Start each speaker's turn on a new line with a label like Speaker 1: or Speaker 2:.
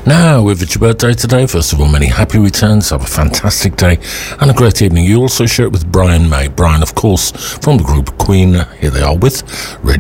Speaker 1: Now, if it's your birthday today, first of all, many happy returns. Have a fantastic day and a great evening. You also share it with Brian May. Brian, of course, from the group Queen. Here they are with Radio